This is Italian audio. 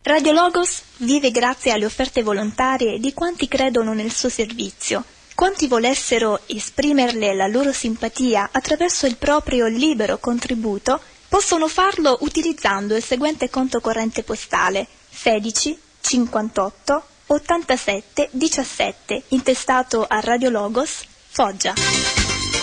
Radio Logos vive grazie alle offerte volontarie di quanti credono nel suo servizio. Quanti volessero esprimerle la loro simpatia attraverso il proprio libero contributo possono farlo utilizzando il seguente conto corrente postale 16 58 87 17 intestato a Radio Logos, Foggia.